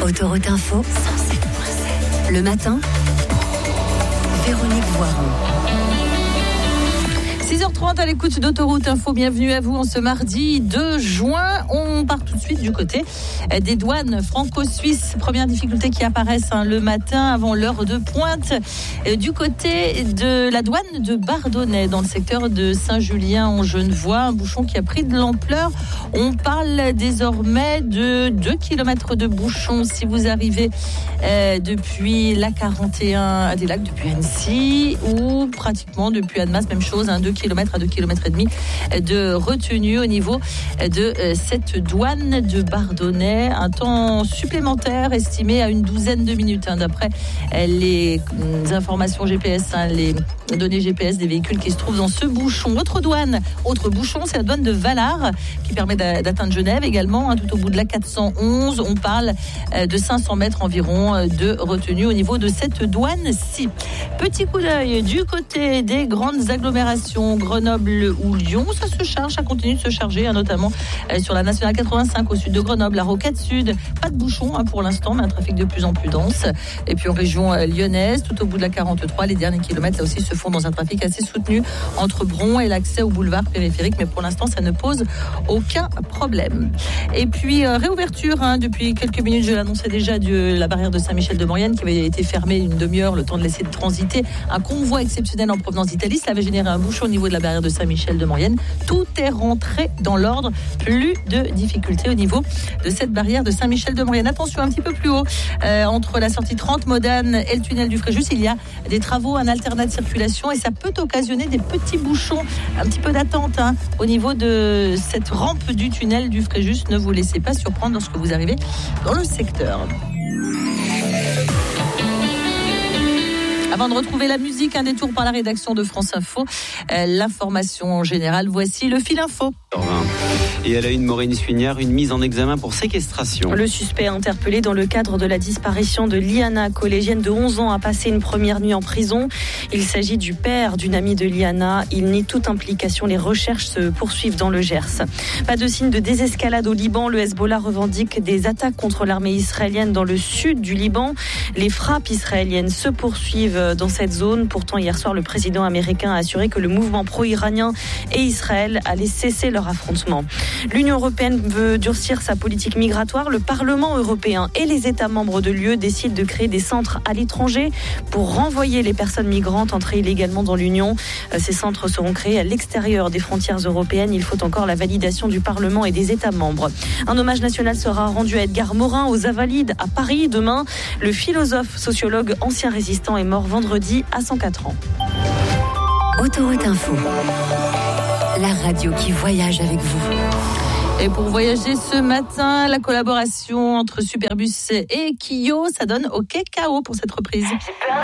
Autoroute Info, 107.7. Le matin, Véronique Voiron. 6h30 à l'écoute d'Autoroute Info, bienvenue à vous en ce mardi 2 juin. On part tout de suite du côté des douanes franco-suisses. Première difficulté qui apparaissent le matin avant l'heure de pointe. Du côté de la douane de Bardonnay, dans le secteur de Saint-Julien en Genevois, un bouchon qui a pris de l'ampleur. On parle désormais de 2 km de bouchon si vous arrivez depuis la 41 à des Lacs, depuis Annecy, ou pratiquement depuis Annemasse, même chose, 2 km à 2 km et demi de retenue au niveau de cette douane de Bardonnay. Un temps supplémentaire estimé à une douzaine de minutes d'après les informations GPS, les données GPS des véhicules qui se trouvent dans ce bouchon. Autre bouchon, c'est la douane de Valard qui permet d'atteindre Genève également, tout au bout de la 411. On parle de 500 mètres environ de retenue au niveau de cette douane-ci. Petit coup d'œil du côté des grandes agglomérations, Grenoble ou Lyon, ça se charge, ça continue de se charger, notamment sur la nationale 85 au sud de Grenoble, la Rocade Sud. Pas de bouchon pour l'instant, mais un trafic de plus en plus dense. Et puis en région lyonnaise, tout au bout de la 43, les derniers kilomètres là aussi se font dans un trafic assez soutenu entre Bron et l'accès au boulevard périphérique, mais pour l'instant ça ne pose aucun problème. Et puis réouverture, depuis quelques minutes, je l'annonçais déjà, de la barrière de Saint-Michel-de-Maurienne qui avait été fermée une demi-heure, le temps de laisser transiter un convoi exceptionnel en provenance d'Italie. Cela avait généré un bouchon au niveau de la barrière de Saint-Michel-de-Maurienne. Tout est rentré dans l'ordre, plus de difficultés au niveau de cette barrière de Saint-Michel-de-Maurienne. Attention, un petit peu plus haut, entre la sortie 30 Modane et le tunnel du Fréjus, il y a des travaux en alternat de circulation et ça peut occasionner des petits bouchons, un petit peu d'attente au niveau de cette rampe du tunnel du Fréjus. Ne vous laissez pas surprendre lorsque vous arrivez dans le secteur. Avant de retrouver la musique, un détour par la rédaction de France Info. L'information en général, voici le fil info. Et à la une, Maureen Suignard, une mise en examen pour séquestration. Le suspect interpellé dans le cadre de la disparition de Liana, collégienne de 11 ans, a passé une première nuit en prison. Il s'agit du père d'une amie de Liana. Il nie toute implication. Les recherches se poursuivent dans le Gers. Pas de signe de désescalade au Liban. Le Hezbollah revendique des attaques contre l'armée israélienne dans le sud du Liban. Les frappes israéliennes se poursuivent dans cette zone. Pourtant, hier soir, le président américain a assuré que le mouvement pro-iranien et Israël allaient cesser leur affrontement. L'Union européenne veut durcir sa politique migratoire. Le Parlement européen et les États membres de l'UE décident de créer des centres à l'étranger pour renvoyer les personnes migrantes entrées illégalement dans l'Union. Ces centres seront créés à l'extérieur des frontières européennes. Il faut encore la validation du Parlement et des États membres. Un hommage national sera rendu à Edgar Morin aux Invalides à Paris demain. Le philosophe, sociologue, ancien résistant est mort vendredi à 104 ans. Autoroute Info, la radio qui voyage avec vous. Et pour voyager ce matin, la collaboration entre Superbus et Kio, ça donne OK KO pour cette reprise.